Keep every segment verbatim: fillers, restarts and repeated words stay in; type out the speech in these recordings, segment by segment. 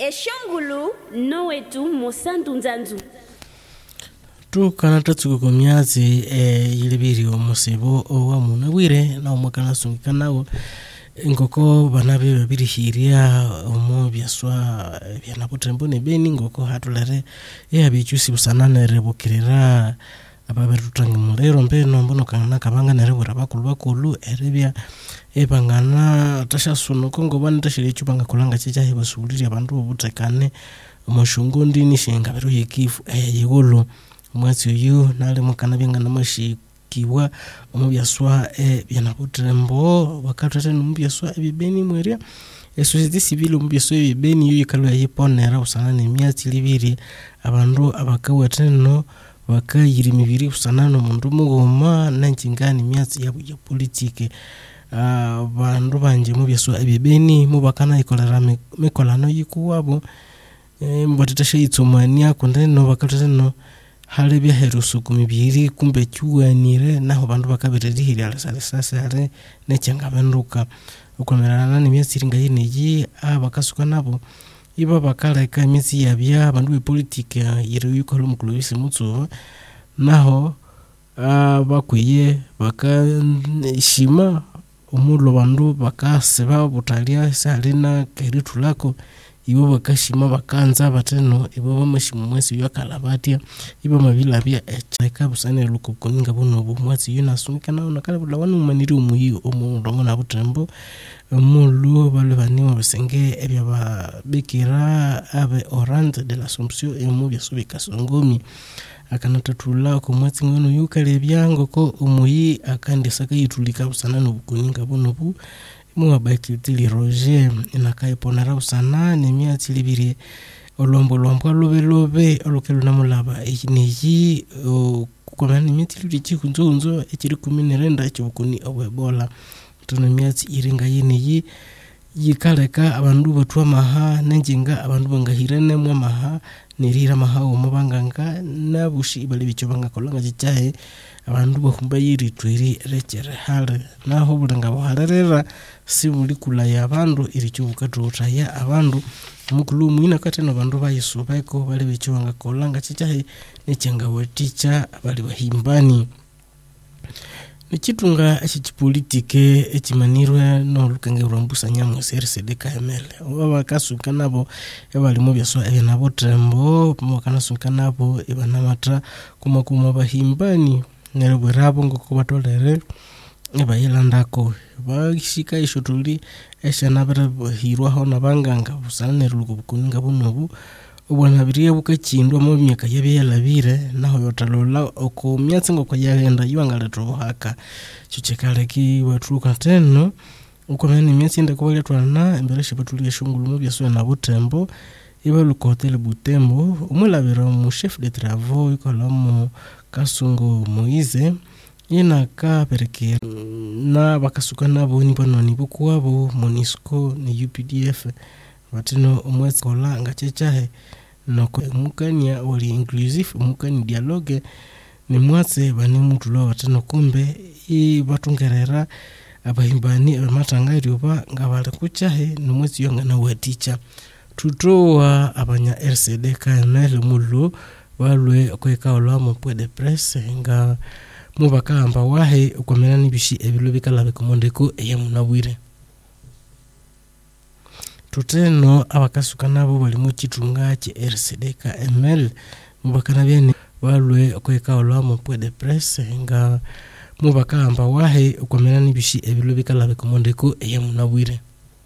Eshongulu no wetu musantu nzanzu. Tu kana tatsuko komyazi e yilibiri omusebo owa munabwire na omukana sungikanawo ngoko banabe babirihiria omu byaswa byanapotembo ne beni ngoko hatulare yabicyusi busanane rebukirira ababerutanga mulero mbeno mbono kana kabanga nerebura bakulu bakulu erebya ebangana tashasuno kongo bana tashire cyubanga kulanga cyaje basuliri abantu obutekane omushungu ndini shenga bero yikifu eyegolo mwezi uyu nale mukana byenga namashikiwa omubyaswa e byanapotembo wakatata n'omubyaswa ebibeni mweria society civile omubyaswa ebibeni yikalo yiponera usanane emyatsi libiri abantu abakaweteno bakayiri mibiri usanano mundu mugoma nanjingani myatsi yabo ya politike abantu banje mubyaswa ebibeni mubakana ikolera mikolano yikuwabo mbatesha itsomania kundeno bakateno hale bya herusu kumibiri kumbe cyuwanire naho bantu bakabiriri ala sasa hare necyanga banduka ukomerana n'imyatsi ringa yineyi abakasuka nabo iba bakaleka imyatsi yabya abantu be politike yero yikolo mukulubise mutso naho bakwiye bakashima umulo bandu bakaseba butalia salina keritu lako ibo bakashima bakanza bateno ibo bamashimu mwesi yakalabatia ibo mabila bya eka busane lukukuninga bono bumwatsi yunasunika nawo nakala bulawanu maniri umuyi omurongo na butembo mulu balebani wabesenge ebya babikira abe orante de l'Assomption emu byasubika songomi akanatatula ko mwatsi ngono yukale byango ko umuyi akandisaka yitulika busana nobukuninga bono bu mwa bakitili Roger inakai ponera usana nemyatsi libiri olombo lombo lobe lobe olokelo namulaba ekiniji kukomana imyatsi libiri chikunzonzo ekiri kuminerenda cyobukuni obwebola tono myatsi iringa yineyi yikaleka abantu batwa maha nenjinga abantu bangahirene mwa maha nirira maha omubanganga nabushi bali bicho bangakolanga cyahe abantu bahumba yiri twiri rechere hale naho bulanga buharerera sibuli kulaya abantu iri cyubukatuta ya abantu mukulu mwina kateno abantu bayisubeko bali bicho bangakolanga cyahe necyenga weticha bali bahimbani nikitunga ekipolitike ekimanirwe no lukange urambusa nyamwe R C D K M L baba kasuka nabo ebali mu byaswa ebinabo trembo mukana suka nabo ebanamatra kuma kuma bahimbani nerwe rabo ngoko batolere ebayilandako bashika ishotuli eshanabere hirwa hona banganga busane rukubukuninga bunobu ubona biriye bukakindwa mu myaka yabiyalabire naho yotalola oko myatsi ngoko yagenda yibangale tohaka cyucekaleki watruka teno ukomene myatsi ndakobale twana imbere shipatuliye shungulu mu byaswe na butembo iba lukotel butembo umulabira mu chef de travaux ikola mu kasungu Moize ina ka pereke na bakasuka nabo ni banoni bukwabo Monisco ni U P D F batino umwezi kola ngachechahe noko mukanya wali inclusive mukanya dialogue ni mwatse bani mutulo batino kumbe i batungerera abahimbani amatangari oba ngabale kuchahe numwezi yonga na weticha tutowa abanya R C D K M L mulu balwe kweka olamo pwede press nga mubakamba wahe ukomena nibishi ebilo bikalabe komondeko eyamunabwire tuteno abakasuka nabo bali mu kitunga ki R C D K M L mubakana byene balwe kweka olamo pwede press nga mubakamba wahe ukomena nibishi ebilo bikalabe komondeko eyamunabwire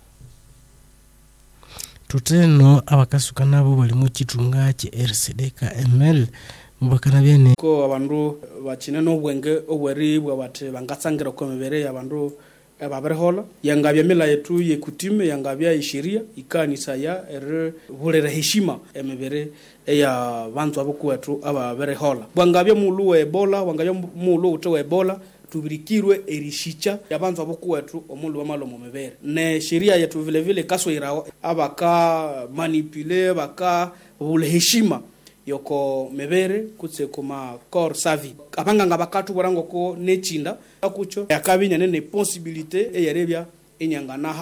tuteno abakasuka nabo bali mu kitunga ki R C D K M L mubakana byene ko abandu bakine no bwenge obweri bwabate bangatsangira ko mibere yabandu ababerehola yangabya mila yetu yekutime yangabya ishiria ikanisa ya er bulera heshima emibere eya bantu abokwetu ababerehola bwangabya mulu we Ebola wangabya mulu uto we Ebola tubirikirwe erishicha yabantu abokwetu omulu wamalomo mibere ne sheria yetu vile vile kasoira abaka manipule baka bule heshima yoko mebere kutse kuma kor savi abanga ngabakatu borango ko nechinda akucho yakabinya ne possibilité eyarebya enyangana